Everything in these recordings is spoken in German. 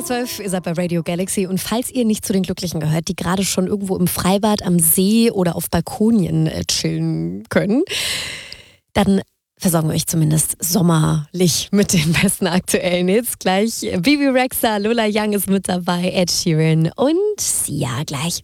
12 ist er bei Radio Galaxy. Und falls ihr nicht zu den Glücklichen gehört, die gerade schon irgendwo im Freibad, am See oder auf Balkonien chillen können, dann versorgen wir euch zumindest sommerlich mit den besten aktuellen Hits. Gleich Bibi Rexha, Lola Young ist mit dabei, Ed Sheeran und Sia gleich.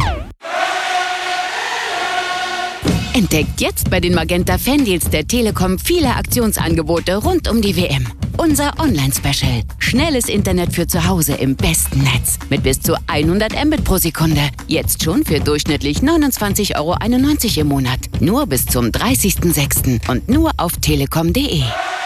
Entdeckt jetzt bei den Magenta Fandeals der Telekom viele Aktionsangebote rund um die WM. Unser Online-Special. Schnelles Internet für zu Hause im besten Netz. Mit bis zu 100 Mbit pro Sekunde. Jetzt schon für durchschnittlich 29,91 € im Monat. Nur bis zum 30.06. und nur auf telekom.de.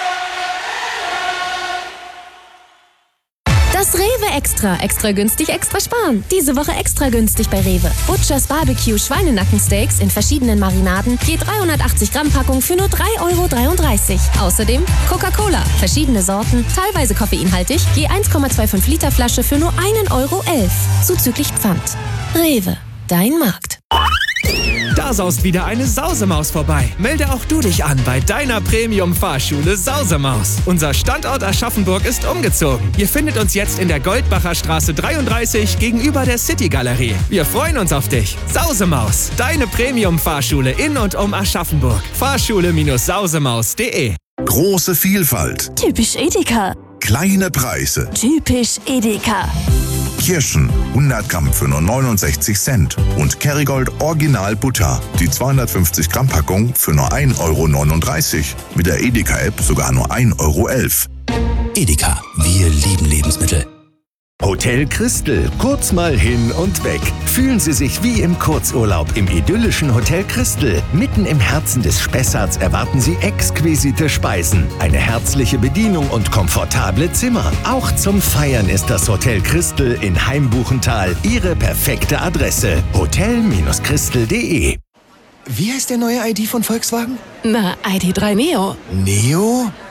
Das Rewe Extra. Extra günstig, extra sparen. Diese Woche extra günstig bei Rewe. Butchers Barbecue Schweinenackensteaks in verschiedenen Marinaden. Je 380 Gramm Packung für nur 3,33 €. Außerdem Coca-Cola. Verschiedene Sorten, teilweise koffeinhaltig. Je 1,25 Liter Flasche für nur 1,11 €. Zuzüglich Pfand. Rewe. Dein Markt. Da saust wieder eine Sausemaus vorbei. Melde auch du dich an bei deiner Premium-Fahrschule Sausemaus. Unser Standort Aschaffenburg ist umgezogen. Ihr findet uns jetzt in der Goldbacher Straße 33 gegenüber der City-Galerie. Wir freuen uns auf dich. Sausemaus, deine Premium-Fahrschule in und um Aschaffenburg. Fahrschule-sausemaus.de. Große Vielfalt. Typisch Edeka. Kleine Preise. Typisch Edeka. Kirschen 100 Gramm für nur 69 Cent und Kerrygold Original Butter, die 250 Gramm Packung für nur 1,39 €. Mit der Edeka-App sogar nur 1,11 €. Edeka, wir lieben Lebensmittel. Hotel Christel, kurz mal hin und weg. Fühlen Sie sich wie im Kurzurlaub im idyllischen Hotel Christel. Mitten im Herzen des Spessarts erwarten Sie exquisite Speisen, eine herzliche Bedienung und komfortable Zimmer. Auch zum Feiern ist das Hotel Christel in Heimbuchental Ihre perfekte Adresse. hotel-christel.de. Wie heißt der neue ID von Volkswagen? Na, ID3 Neo. Neo?